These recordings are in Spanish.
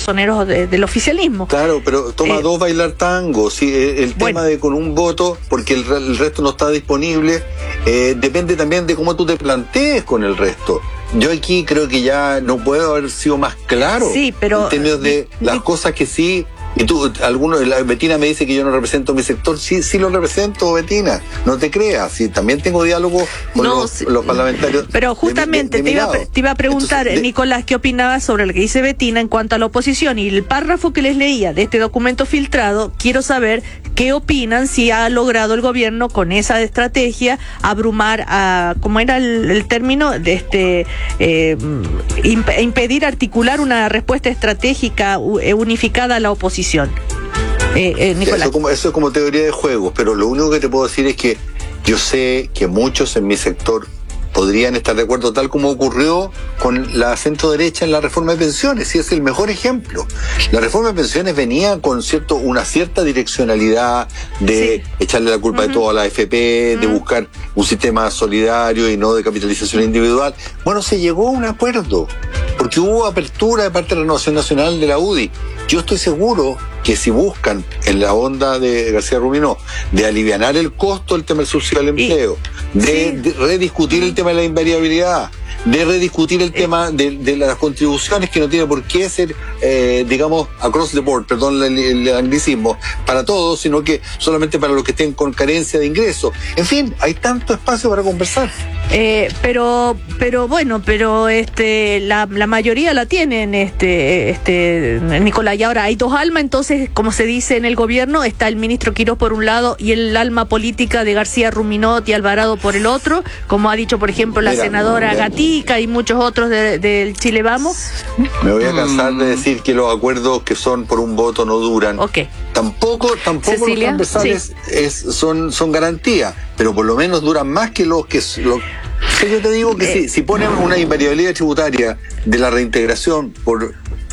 personeros del oficialismo. Claro, pero toma dos bailar tango. Sí, el tema de con un voto, porque el resto no está disponible, depende también de cómo tú te plantees con el resto. Yo aquí creo que ya no puedo haber sido más claro, sí, pero en términos de las cosas que sí. Y tú, Betina me dice que yo no represento mi sector. Sí, sí lo represento, Betina. No te creas. Sí, también tengo diálogo con los parlamentarios. Pero justamente te iba a preguntar, entonces, Nicolás, ¿qué opinabas sobre lo que dice Betina en cuanto a la oposición? Y el párrafo que les leía de este documento filtrado, quiero saber qué opinan, si ha logrado el gobierno con esa estrategia abrumar a, ¿cómo era el término? De impedir articular una respuesta estratégica unificada a la oposición. Nicolás. Eso es como teoría de juegos, pero lo único que te puedo decir es que yo sé que muchos en mi sector podrían estar de acuerdo, tal como ocurrió con la centro derecha en la reforma de pensiones, y es el mejor ejemplo. La reforma de pensiones venía con una cierta direccionalidad de echarle la culpa de todo a la AFP, de buscar un sistema solidario y no de capitalización individual. Bueno, se llegó a un acuerdo, porque hubo apertura de parte de la Renovación Nacional de la UDI. Yo estoy seguro que si buscan en la onda de García Ruminó de alivianar el costo del tema del subsidio al empleo, de rediscutir el tema de la invariabilidad, de rediscutir el tema de las contribuciones, que no tiene por qué ser, digamos, across the board, perdón el anglicismo, para todos, sino que solamente para los que estén con carencia de ingresos. En fin, hay tanto espacio para conversar. Pero la mayoría la tienen, Nicolás. Y ahora hay dos almas, entonces, como se dice en el gobierno, está el ministro Quirós por un lado y el alma política de García Ruminot y Alvarado por el otro, como ha dicho, por ejemplo, la senadora Gatica y muchos otros del Chile Vamos. Me voy a cansar de decir que los acuerdos que son por un voto no duran. Okay. Tampoco Cecilia, los transversales son garantía, pero por lo menos duran más que los que... Yo te digo que si ponen una invariabilidad tributaria de la reintegración por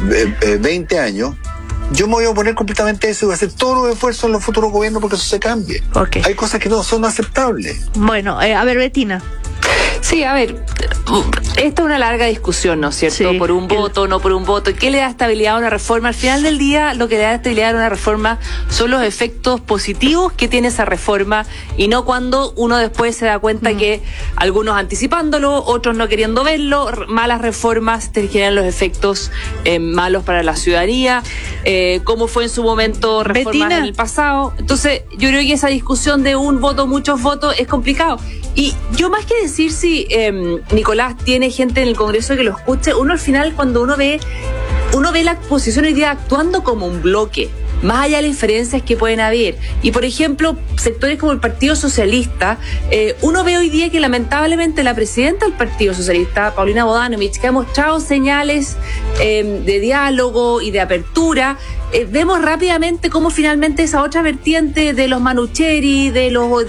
20 años, yo me voy a oponer completamente a eso y voy a hacer todos los esfuerzos en los futuros gobiernos porque eso se cambie. Okay. Hay cosas que no son aceptables. Bueno, a ver, Betina. Sí, a ver, esta es una larga discusión, ¿no es cierto? Sí, por un voto, no por un voto. ¿Qué le da estabilidad a una reforma? Al final del día, lo que le da estabilidad a una reforma son los efectos positivos que tiene esa reforma, y no cuando uno después se da cuenta que algunos anticipándolo, otros no queriendo verlo, malas reformas te generan los efectos malos para la ciudadanía, como fue en su momento reformas Betina. en el pasado. Entonces, yo creo que esa discusión de un voto, muchos votos, es complicado. Y yo, más que decir si Nicolás tiene gente en el Congreso que lo escuche, uno al final, cuando uno ve la oposición hoy día actuando como un bloque, más allá de las diferencias que pueden haber. Y, por ejemplo, sectores como el Partido Socialista, uno ve hoy día que lamentablemente la presidenta del Partido Socialista, Paulina Bodanovich, que ha mostrado señales de diálogo y de apertura, vemos rápidamente cómo finalmente esa otra vertiente de los manucheri, de los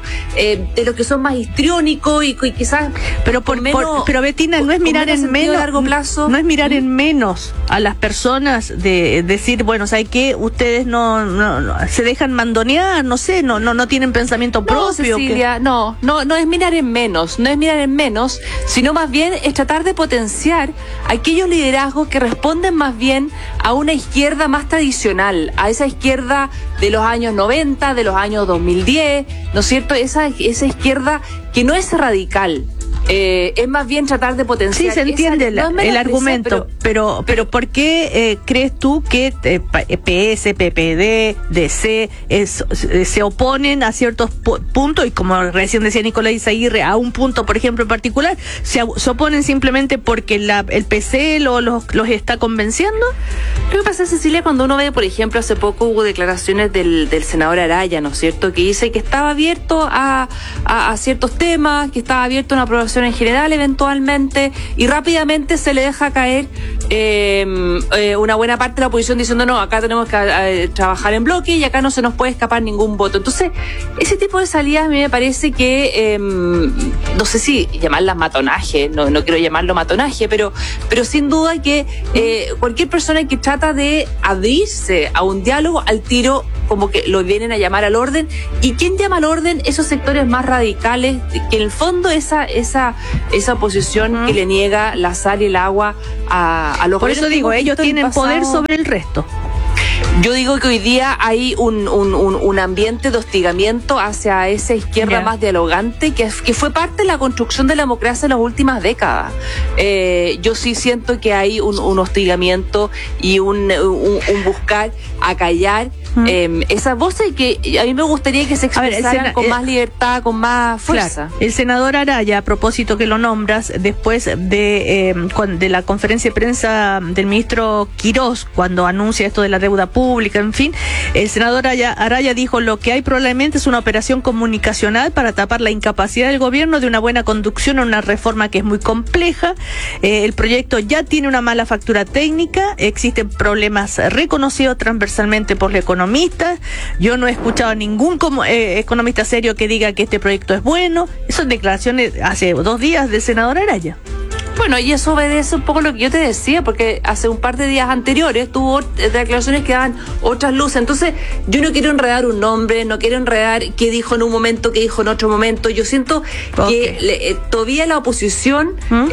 que son más histriónicos y quizás pero Betina, no es mirar en menos a largo plazo, no es mirar en menos a las personas, de decir, bueno, ¿sabes qué? Ustedes no se dejan mandonear, no sé, no tienen pensamiento propio. Cecilia, no es mirar en menos, sino más bien es tratar de potenciar aquellos liderazgos que responden más bien a una izquierda más tradicional, a esa izquierda de los años 90, de los años 2010, ¿no es cierto? Esa izquierda que no es radical. Es más bien tratar de potenciar. Sí, se entiende el argumento, pero ¿por qué crees tú que PS, PPD, DC se oponen a ciertos puntos, y como recién decía Nicolás Izaguirre, a un punto, por ejemplo, en particular, se oponen simplemente porque el PC los está convenciendo? Lo que pasa, Cecilia, cuando uno ve, por ejemplo, hace poco hubo declaraciones del senador Araya, ¿no es cierto?, que dice que estaba abierto a ciertos temas, que estaba abierto a una aprobación en general eventualmente, y rápidamente se le deja caer una buena parte de la oposición diciendo no, acá tenemos que trabajar en bloque y acá no se nos puede escapar ningún voto. Entonces, ese tipo de salidas a mí me parece que no sé si llamarlas matonaje, no quiero llamarlo matonaje, pero sin duda que cualquier persona que trata de abrirse a un diálogo, al tiro como que lo vienen a llamar al orden. ¿Y quién llama al orden? Esos sectores más radicales, que en el fondo esa esa oposición que le niega la sal y el agua a los. Por eso digo, ellos tienen poder sobre el resto. Yo digo que hoy día hay un ambiente de hostigamiento hacia esa izquierda más dialogante que fue parte de la construcción de la democracia en las últimas décadas. Yo sí siento que hay un hostigamiento y un buscar acallar esas voces que a mí me gustaría que se expresaran con más libertad, con más fuerza. Claro. El senador Araya, a propósito que lo nombras, después de la conferencia de prensa del ministro Quirós, cuando anuncia esto de la deuda pública, en fin, el senador Araya dijo: lo que hay probablemente es una operación comunicacional para tapar la incapacidad del gobierno de una buena conducción a una reforma que es muy compleja. El proyecto ya tiene una mala factura técnica, existen problemas reconocidos transversalmente por la economía. Yo no he escuchado a ningún economista serio que diga que este proyecto es bueno. Esas son declaraciones hace 2 días del senador Araya. Bueno, y eso obedece un poco lo que yo te decía, porque hace un par de días anteriores tuvo declaraciones que daban otras luces. Entonces, yo no quiero enredar un nombre, no quiero enredar qué dijo en un momento, qué dijo en otro momento. Yo siento que todavía la oposición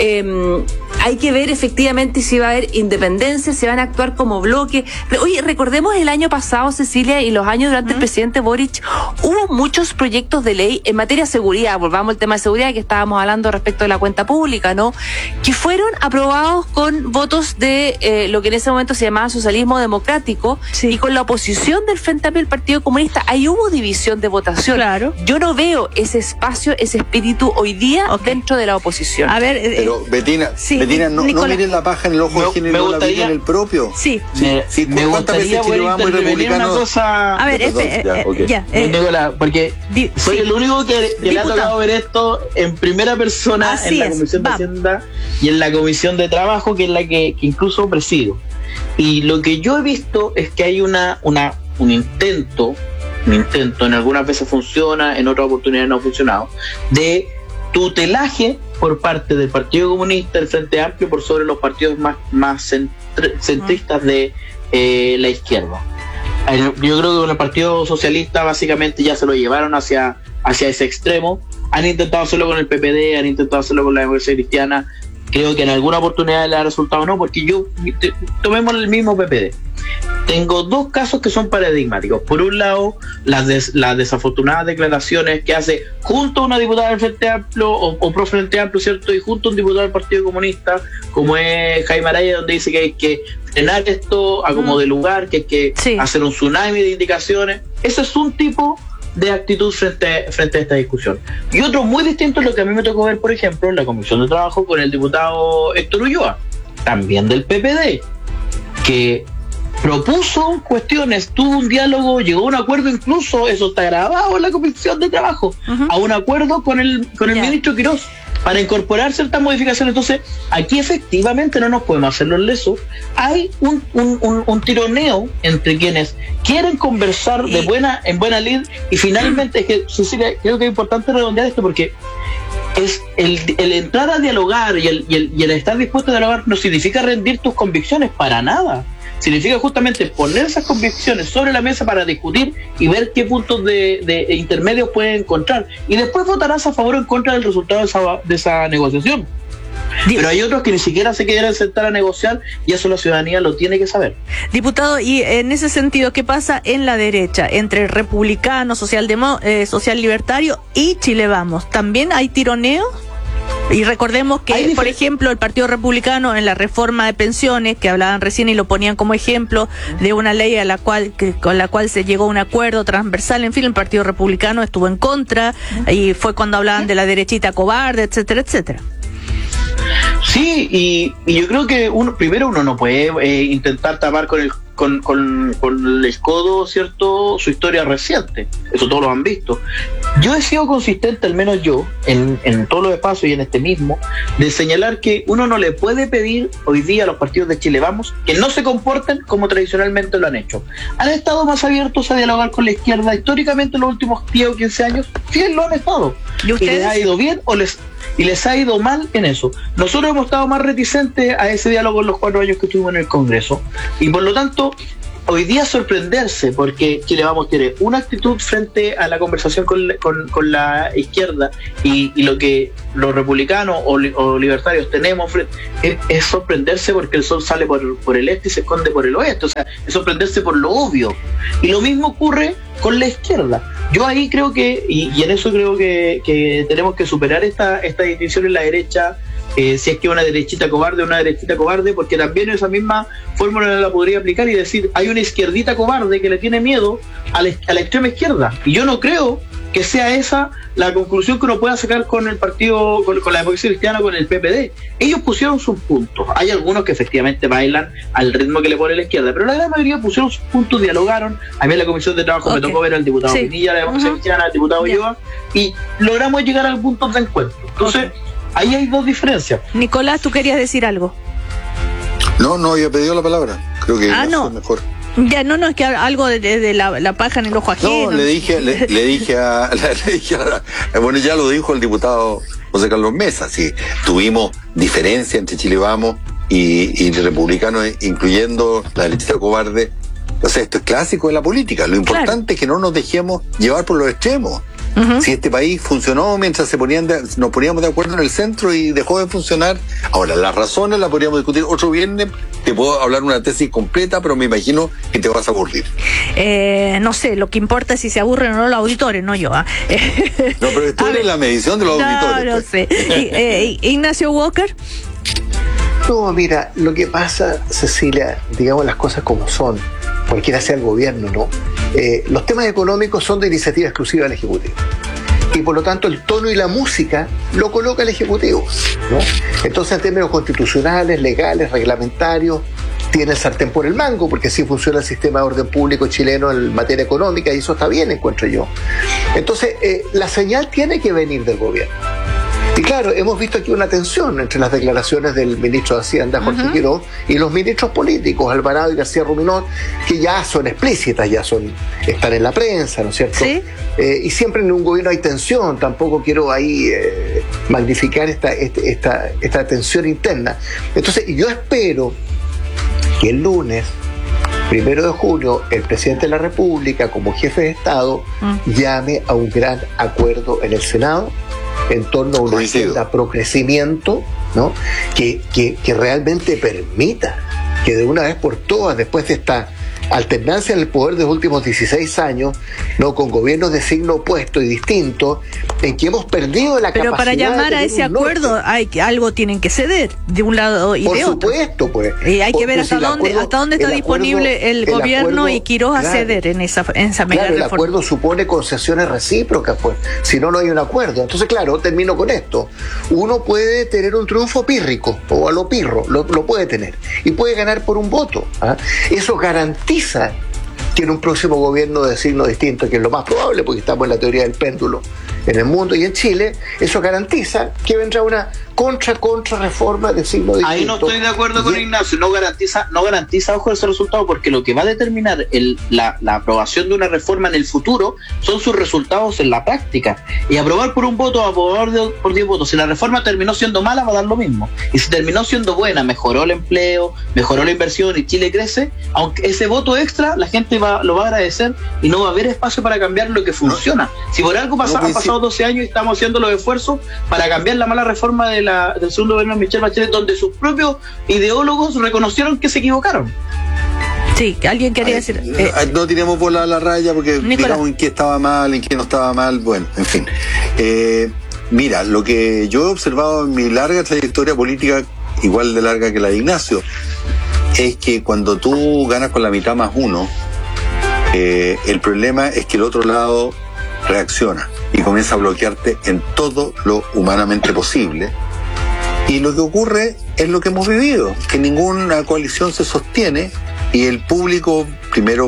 hay que ver efectivamente si va a haber independencia, si van a actuar como bloque. Oye, recordemos el año pasado, Cecilia, y los años durante el presidente Boric, hubo muchos proyectos de ley en materia de seguridad. Volvamos al tema de seguridad que estábamos hablando respecto de la cuenta pública, ¿no? Que fueron aprobados con votos de lo que en ese momento se llamaba socialismo democrático, y con la oposición del Frente Amplio del Partido Comunista. Ahí hubo división de votación. Claro. Yo no veo ese espacio, ese espíritu hoy día dentro de la oposición. A ver, pero Betina, no miren la paja en el ojo ajeno y no la miren en el propio. Sí. Me gustaría poder intervenir una cosa. A ver, Nicolás, porque soy el único que le ha tocado ver esto en primera persona en la Comisión de Hacienda y en la Comisión de Trabajo, que es la que incluso presido. Y lo que yo he visto es que hay un intento, en algunas veces funciona, en otras oportunidades no ha funcionado, de tutelaje por parte del Partido Comunista, del Frente Amplio, por sobre los partidos más centristas de la izquierda. Yo creo que con el Partido Socialista básicamente ya se lo llevaron hacia ese extremo. Han intentado hacerlo con el PPD, han intentado hacerlo con la Democracia Cristiana. Creo que en alguna oportunidad le ha resultado no, porque tomemos el mismo PPD. Tengo 2 casos que son paradigmáticos. Por un lado, las desafortunadas declaraciones que hace junto a una diputada del Frente Amplio o pro Frente Amplio, ¿cierto? Y junto a un diputado del Partido Comunista, como es Jaime Araya, donde dice que hay que frenar esto a como de lugar, que hay que hacer un tsunami de indicaciones. Ese es un tipo de actitud frente a esta discusión. Y otro muy distinto es lo que a mí me tocó ver, por ejemplo, en la Comisión de Trabajo con el diputado Héctor Ulloa, también del PPD, que propuso cuestiones, tuvo un diálogo, llegó a un acuerdo, incluso eso está grabado en la Comisión de Trabajo, a un acuerdo con el ministro Quirós para incorporar ciertas modificaciones. Entonces, aquí efectivamente no nos podemos hacer los lesos. Hay un tironeo entre quienes quieren conversar en buena lid, y finalmente, es que, Cecilia, creo que es importante redondear esto, porque es el entrar a dialogar y el estar dispuesto a dialogar no significa rendir tus convicciones para nada. Significa justamente poner esas convicciones sobre la mesa para discutir y ver qué puntos de intermedios pueden encontrar, y después votarás a favor o en contra del resultado de esa negociación. Pero hay otros que ni siquiera se quieren sentar a negociar, y eso la ciudadanía lo tiene que saber. Diputado, y en ese sentido, ¿qué pasa en la derecha entre republicano, social libertario y Chile Vamos? ¿También hay tironeo? Y recordemos que, por ejemplo, el Partido Republicano en la reforma de pensiones, que hablaban recién y lo ponían como ejemplo de una ley con la cual se llegó a un acuerdo transversal, en fin, el Partido Republicano estuvo en contra, y fue cuando hablaban de la derechita cobarde, etcétera, etcétera. Sí, y yo creo que uno no puede intentar tapar con el codo, ¿cierto?, su historia reciente. Eso todos lo han visto. Yo he sido consistente, al menos yo, en todos los espacios y en este mismo, de señalar que uno no le puede pedir hoy día a los partidos de Chile Vamos que no se comporten como tradicionalmente lo han hecho. Han estado más abiertos a dialogar con la izquierda históricamente en los últimos 10 o 15 años. Sí, lo han estado. ¿Y les ha ido bien y les ha ido mal en eso? Nosotros hemos estado más reticentes a ese diálogo en los 4 años que estuvimos en el Congreso, y por lo tanto hoy día sorprenderse, porque Chile Vamos tiene una actitud frente a la conversación con la izquierda y lo que los republicanos o libertarios tenemos es sorprenderse porque el sol sale por el este y se esconde por el oeste, o sea, es sorprenderse por lo obvio. Y lo mismo ocurre con la izquierda. Yo ahí creo que, y en eso creo que tenemos que superar esta distinción en la derecha, si es que una derechita cobarde, porque también esa misma fórmula la podría aplicar y decir, hay una izquierdita cobarde que le tiene miedo a la extrema izquierda. Y yo no creo que sea esa la conclusión que uno pueda sacar con el partido, con la democracia cristiana, con el PPD. Ellos pusieron sus puntos. Hay algunos que efectivamente bailan al ritmo que le pone la izquierda, pero la gran mayoría pusieron sus puntos, dialogaron. A mí en la Comisión de Trabajo me tocó ver al diputado Pinilla, la democracia cristiana, al diputado Ulloa, y logramos llegar al punto de encuentro. Entonces, ahí hay dos diferencias. Nicolás, ¿tú querías decir algo? No había pedido la palabra. Creo que no. Mejor. Ya, no, es que algo de la paja en el ojo ajeno. No, le dije a bueno, ya lo dijo el diputado José Carlos Mesa, sí, tuvimos diferencia entre Chile Vamos y republicanos, incluyendo la derechita cobarde. O sea, esto es clásico de la política. Lo importante es que no nos dejemos llevar por los extremos. Si este país funcionó mientras nos poníamos de acuerdo en el centro y dejó de funcionar. Ahora, las razones las podríamos discutir otro viernes. Te puedo hablar una tesis completa, pero me imagino que te vas a aburrir. No sé, lo que importa es si se aburren o no los auditores, no yo. No, pero tú eres la medición de los auditores. No sé. Ignacio Walker. No, mira, lo que pasa, Cecilia, digamos las cosas como son, cualquiera sea el gobierno, ¿no? Los temas económicos son de iniciativa exclusiva del Ejecutivo. Y por lo tanto el tono y la música lo coloca el Ejecutivo, ¿no? Entonces en términos constitucionales, legales, reglamentarios, tiene el sartén por el mango, porque así funciona el sistema de orden público chileno en materia económica, y eso está bien, encuentro yo. Entonces la señal tiene que venir del gobierno. Y claro, hemos visto aquí una tensión entre las declaraciones del ministro de Hacienda, Jorge Quirós, y los ministros políticos, Alvarado y García Ruminot, que ya son explícitas, están en la prensa, ¿no es cierto? ¿Sí? Y siempre en un gobierno hay tensión, tampoco quiero ahí magnificar esta tensión interna. Entonces, yo espero que el lunes, 1 de junio, el presidente de la República, como jefe de Estado, llame a un gran acuerdo en el Senado en torno a una agenda pro crecimiento, ¿no? que realmente permita que de una vez por todas, después de esta alternancia en el poder de los últimos 16 años, no, con gobiernos de signo opuesto y distinto, en que hemos perdido la capacidad. Pero para llamar a ese acuerdo algo tienen que ceder de un lado y de otro. Por supuesto, pues. Y hay que ver hasta dónde está disponible el gobierno y Quirós a ceder en esa mega reforma. El acuerdo supone concesiones recíprocas, pues. Si no, no hay un acuerdo. Entonces, claro, termino con esto. Uno puede tener un triunfo pírrico o a lo pirro, lo puede tener. Y puede ganar por un voto. Eso garantiza que en un próximo gobierno de signo distinto, que es lo más probable porque estamos en la teoría del péndulo en el mundo y en Chile, eso garantiza que vendrá una contra reforma de signo distinto. Ahí no estoy de acuerdo con Ignacio, no garantiza ojo ese resultado, porque lo que va a determinar la aprobación de una reforma en el futuro son sus resultados en la práctica, y aprobar por un voto, aprobar por 10 votos, si la reforma terminó siendo mala va a dar lo mismo, y si terminó siendo buena, mejoró el empleo, mejoró la inversión y Chile crece, aunque ese voto extra la gente lo va a agradecer y no va a haber espacio para cambiar lo que funciona. Si por algo han pasado 12 años y estamos haciendo los esfuerzos para cambiar la mala reforma del segundo gobierno de Michelle Bachelet, donde sus propios ideólogos reconocieron que se equivocaron. Sí, alguien quería decir. No tiremos bola a la raya porque digamos en qué estaba mal, en qué no estaba mal. Bueno, en fin. Mira, lo que yo he observado en mi larga trayectoria política, igual de larga que la de Ignacio, es que cuando tú ganas con la mitad más uno, el problema es que el otro lado reacciona y comienza a bloquearte en todo lo humanamente posible. Y lo que ocurre es lo que hemos vivido, que ninguna coalición se sostiene y el público primero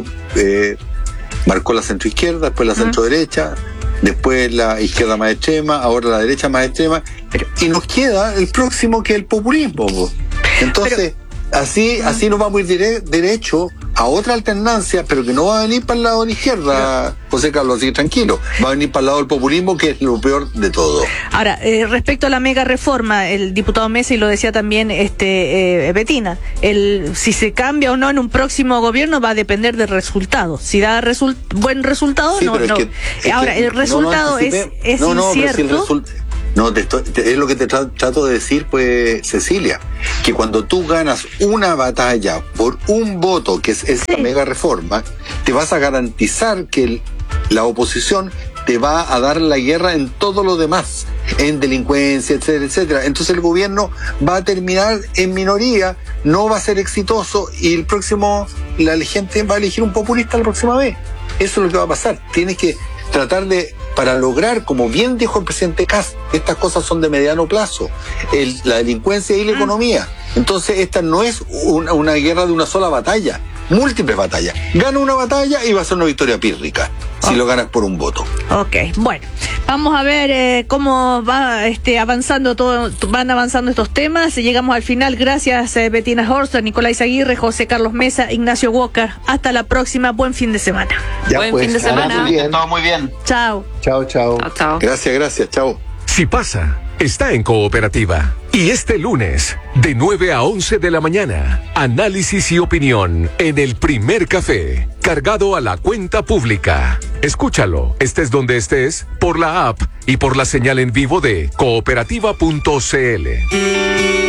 marcó la centroizquierda, después la centroderecha, después la izquierda más extrema, ahora la derecha más extrema, y nos queda el próximo, que es el populismo. Entonces, así nos vamos a ir derecho a otra alternancia, pero que no va a venir para el lado de la izquierda, José Carlos, así tranquilo, va a venir para el lado del populismo, que es lo peor de todo. Ahora, respecto a la mega reforma, el diputado Mesa, y lo decía también Betina, si se cambia o no en un próximo gobierno va a depender del resultado. Si da buen resultado, sí, ahora, el resultado es incierto. Es lo que te trato de decir, pues, Cecilia, que cuando tú ganas una batalla por un voto, que es esta mega reforma, te vas a garantizar que la oposición te va a dar la guerra en todo lo demás, en delincuencia, etcétera, etcétera. Entonces el gobierno va a terminar en minoría, no va a ser exitoso y la gente va a elegir un populista la próxima vez. Eso es lo que va a pasar. Tienes que tratar para lograr, como bien dijo el presidente Kast, estas cosas son de mediano plazo, la delincuencia y la economía. Entonces esta no es una guerra de una sola batalla, múltiples batallas. Gana una batalla y va a ser una victoria pírrica, si lo ganas por un voto. Ok, bueno, vamos a ver cómo va van avanzando estos temas. Llegamos al final. Gracias, Bettina Horst, Nicolás Aguirre, José Carlos Mesa, Ignacio Walker. Hasta la próxima. Buen fin de semana. Buen fin de semana. Todo muy bien. Chao. Chao. Gracias. Chao. Si pasa, está en Cooperativa. Y este lunes, de 9 a 11 de la mañana, análisis y opinión en El Primer Café, cargado a la cuenta pública. Escúchalo, estés donde estés, por la app y por la señal en vivo de cooperativa.cl.